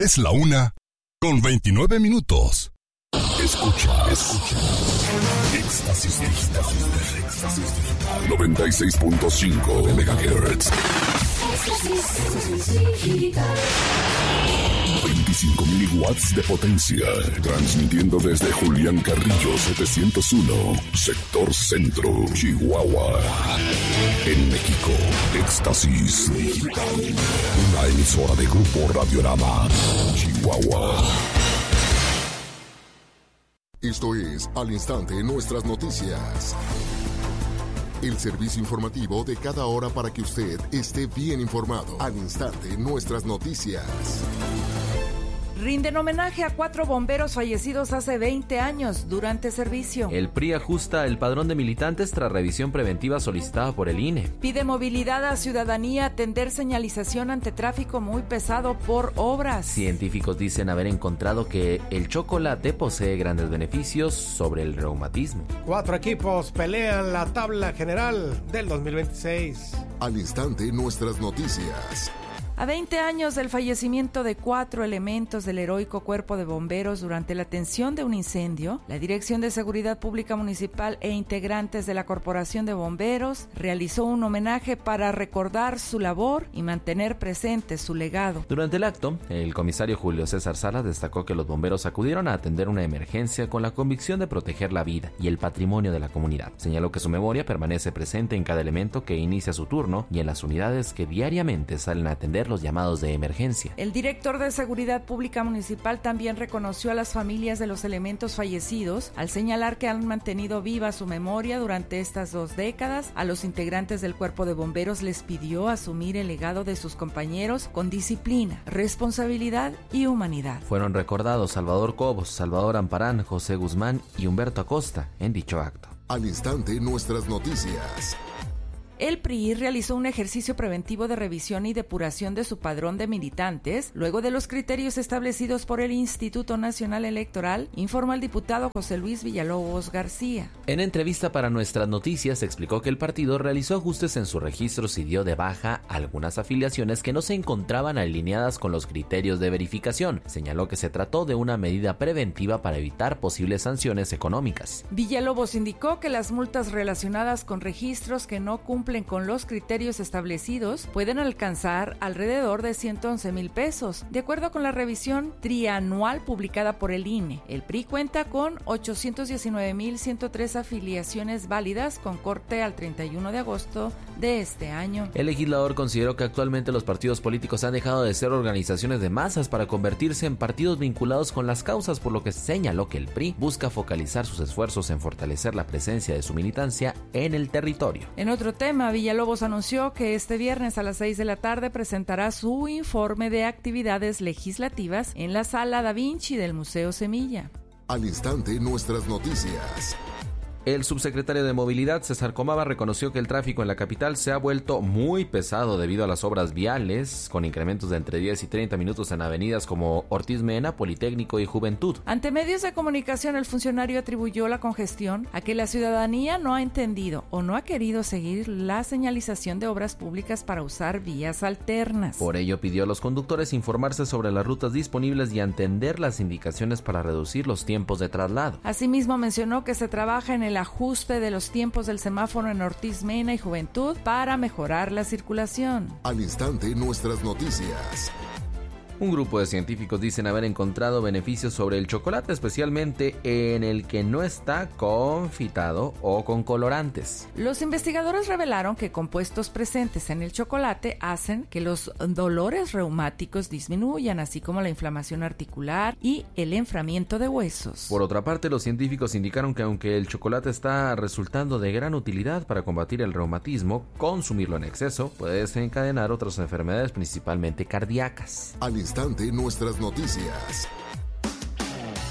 Es la 1:29. Escucha. Éxtasis Digital. 96.5 de MHz. 25,000 watts de potencia. Transmitiendo desde Julián Carrillo 701, sector centro, Chihuahua. En México, Éxtasis Digital. Una emisora de Grupo Radiorama, Chihuahua. Esto es Al Instante Nuestras Noticias. El servicio informativo de cada hora para que usted esté bien informado. Al Instante Nuestras Noticias. Rinden homenaje a 4 bomberos fallecidos hace 20 años durante servicio. El PRI ajusta el padrón de militantes tras revisión preventiva solicitada por el INE. Pide movilidad a ciudadanía atender señalización ante tráfico muy pesado por obras. Científicos dicen haber encontrado que el chocolate posee grandes beneficios sobre el reumatismo. 4 equipos pelean la tabla general del 2026. Al Instante Nuestras Noticias. A 20 años del fallecimiento de 4 elementos del heroico Cuerpo de Bomberos durante la atención de un incendio, la Dirección de Seguridad Pública Municipal e integrantes de la Corporación de Bomberos realizó un homenaje para recordar su labor y mantener presente su legado. Durante el acto, el comisario Julio César Salas destacó que los bomberos acudieron a atender una emergencia con la convicción de proteger la vida y el patrimonio de la comunidad. Señaló que su memoria permanece presente en cada elemento que inicia su turno y en las unidades que diariamente salen a atender los llamados de emergencia. El director de Seguridad Pública Municipal también reconoció a las familias de los elementos fallecidos al señalar que han mantenido viva su memoria durante estas 2 décadas. A los integrantes del Cuerpo de Bomberos les pidió asumir el legado de sus compañeros con disciplina, responsabilidad y humanidad. Fueron recordados Salvador Cobos, Salvador Amparán, José Guzmán y Humberto Acosta en dicho acto. Al Instante Nuestras Noticias. El PRI realizó un ejercicio preventivo de revisión y depuración de su padrón de militantes, luego de los criterios establecidos por el Instituto Nacional Electoral, informó el diputado José Luis Villalobos García. En entrevista para Nuestras Noticias explicó que el partido realizó ajustes en sus registros y dio de baja algunas afiliaciones que no se encontraban alineadas con los criterios de verificación. Señaló que se trató de una medida preventiva para evitar posibles sanciones económicas. Villalobos indicó que las multas relacionadas con registros que no cumplen con los criterios establecidos pueden alcanzar alrededor de 111,000 pesos. De acuerdo con la revisión trianual publicada por el INE, el PRI cuenta con 819,103 afiliaciones válidas con corte al 31 de agosto de este año. El legislador consideró que actualmente los partidos políticos han dejado de ser organizaciones de masas para convertirse en partidos vinculados con las causas, por lo que señaló que el PRI busca focalizar sus esfuerzos en fortalecer la presencia de su militancia en el territorio. En otro tema, Villalobos anunció que este viernes a las 6 de la tarde presentará su informe de actividades legislativas en la Sala Da Vinci del Museo Semilla. Al Instante Nuestras Noticias. El subsecretario de Movilidad, César Comava, reconoció que el tráfico en la capital se ha vuelto muy pesado debido a las obras viales, con incrementos de entre 10 y 30 minutos en avenidas como Ortiz Mena, Politécnico y Juventud. Ante medios de comunicación, el funcionario atribuyó la congestión a que la ciudadanía no ha entendido o no ha querido seguir la señalización de obras públicas para usar vías alternas. Por ello, pidió a los conductores informarse sobre las rutas disponibles y atender las indicaciones para reducir los tiempos de traslado. Asimismo, mencionó que se trabaja en el ajuste de los tiempos del semáforo en Ortiz Mena y Juventud para mejorar la circulación. Al Instante Nuestras Noticias. Un grupo de científicos dicen haber encontrado beneficios sobre el chocolate, especialmente en el que no está confitado o con colorantes. Los investigadores revelaron que compuestos presentes en el chocolate hacen que los dolores reumáticos disminuyan, así como la inflamación articular y el enfriamiento de huesos. Por otra parte, los científicos indicaron que aunque el chocolate está resultando de gran utilidad para combatir el reumatismo, consumirlo en exceso puede desencadenar otras enfermedades, principalmente cardíacas. Al Instante Nuestras Noticias.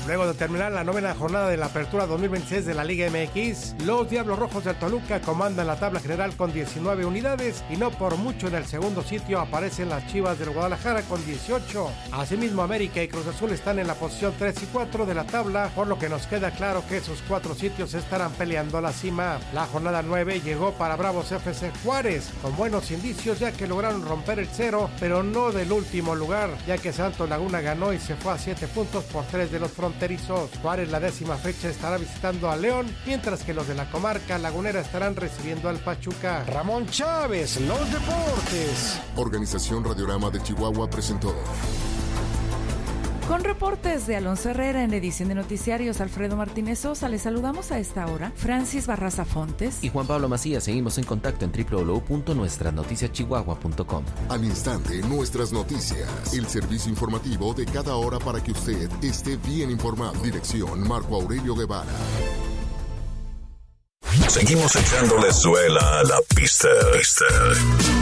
Luego de terminar la 9ª jornada de la apertura 2026 de la Liga MX, los Diablos Rojos del Toluca comandan la tabla general con 19 unidades y no por mucho en el segundo sitio aparecen las Chivas del Guadalajara con 18. Asimismo, América y Cruz Azul están en la posición 3 y 4 de la tabla, por lo que nos queda claro que esos 4 sitios estarán peleando la cima. La jornada 9 llegó para Bravos FC Juárez, con buenos indicios ya que lograron romper el cero, pero no del último lugar, ya que Santos Laguna ganó y se fue a 7 puntos por 3 de los fronterizos. Juárez la 10ª fecha estará visitando a León, mientras que los de la comarca lagunera estarán recibiendo al Pachuca. Ramón Chávez, los deportes. Organización Radiorama de Chihuahua presentó. Con reportes de Alonso Herrera en la edición de noticiarios, Alfredo Martínez Sosa, les saludamos a esta hora, Francis Barraza Fontes y Juan Pablo Macías. Seguimos en contacto en www.nuestranoticiaschihuahua.com. Al instante, nuestras noticias, el servicio informativo de cada hora para que usted esté bien informado. Dirección Marco Aurelio Guevara. Seguimos echándole suela a la pista.